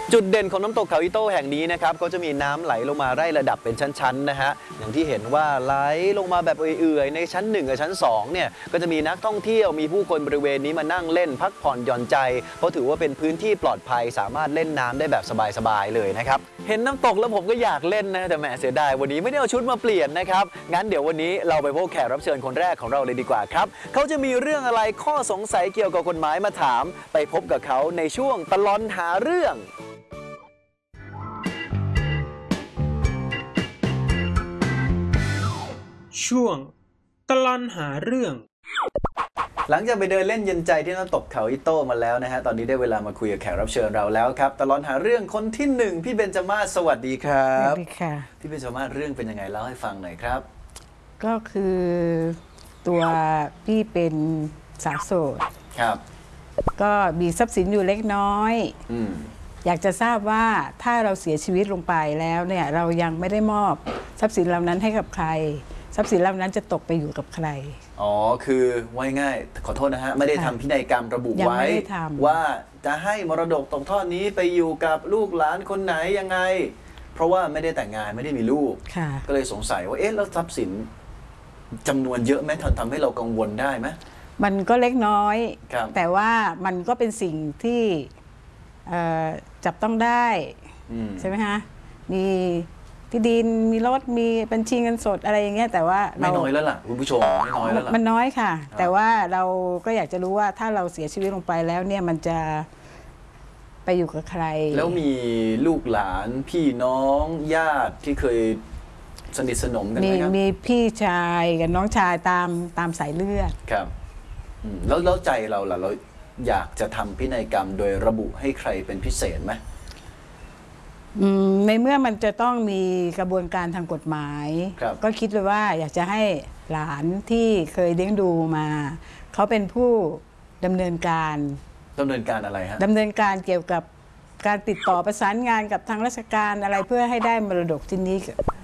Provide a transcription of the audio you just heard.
จุดเด่นของน้ำตกเขาอิโต้แห่งนี้นะครับก็จะมีน้ำไหลลงมาไล่ระดับเป็นชั้นๆนะฮะอย่างที่เห็นว่าไหลลงมาแบบเอื่อยๆในชั้น1กับชั้น2เนี่ยก็จะมีนักท่องเที่ยวมีผู้คนบริเวณนี้มานั่งเล่นพักผ่อนหย่อนใจเพราะถือว่าเป็นพื้นที่ปลอดภัยสามารถเล่นน้ำได้แบบสบายๆเลยนะครับเห็นน้ำตกแล้วผมก็อยากเล่นนะแต่แหมเสียดายวันนี้ไม่ได้เอาชุดมาเปลี่ยนนะครับงั้นเดี๋ยววันนี้เราไปพบแขกรับเชิญคนแรกของเราเลยดีกว่าครับเขาจะมีเรื่องอะไรข้อสงสัยเกี่ยวกับกฎหมายมาถามไปพบกับเขาในช่วงตลอดหาเรื่องช่วงตลอดหาเรื่องหลังจากไปเดินเล่นเย็นใจที่น้ำตกเขาอิโต้มาแล้วนะฮะตอนนี้ได้เวลามาคุยกับแขกรับเชิญเราแล้วครับตลอดหาเรื่องคนที่1พี่เบญจมาศสวัสดีครับสวัสดีค่ะพี่เบญจมาศเรื่องเป็นยังไงเล่าให้ฟังหน่อยครับก็คือตัวพี่เป็นสาวโสดครับก็มีทรัพย์สินอยู่เล็กน้อยอยากจะทราบว่าถ้าเราเสียชีวิตลงไปแล้วเนี่ยเรายังไม่ได้มอบทรัพย์สินเหล่านั้นให้กับใครทรัพย์สินเหล่านั้นจะตกไปอยู่กับใครอ๋อคือว่าง่ายขอโทษนะฮะไม่ได้ทำพินัยกรรมระบุไว้ว่าจะให้มรดกตกทอดนี้ไปอยู่กับลูกหลานคนไหนยังไงเพราะว่าไม่ได้แต่งงานไม่ได้มีลูกก็เลยสงสัยว่าเอ๊ะแล้วทรัพย์สินจำนวนเยอะไหมทำให้เรากังวลได้ไหมมันก็เล็กน้อยแต่ว่ามันก็เป็นสิ่งที่จับต้องได้ใช่ไหมฮะมีที่ดินมีรถมีบัญชีเงินสดอะไรอย่างเงี้ยแต่ว่าไม่น้อยแล้วล่ะคุณผู้ชมไม่น้อยแล้วล่ะมันน้อยค่ะแต่ว่าเราก็อยากจะรู้ว่าถ้าเราเสียชีวิตลงไปแล้วเนี่ยมันจะไปอยู่กับใครแล้วมีลูกหลานพี่น้องญาติที่เคยสนิทสนมกันไหมครับมีพี่ชายกับน้องชายตามสายเลือดครับแล้วใจเราล่ะเราอยากจะทำพินัยกรรมโดยระบุให้ใครเป็นพิเศษไหมในเมื่อมันจะต้องมีกระบวนการทางกฎหมายก็คิดเลยว่าอยากจะให้หลานที่เคยเลี้ยงดูมาเขาเป็นผู้ดำเนินการอะไรฮะดำเนินการเกี่ยวกับการติดต่อประสานงานกับทางราชการอะไรเพื่อให้ได้มรดกชิ้นนี้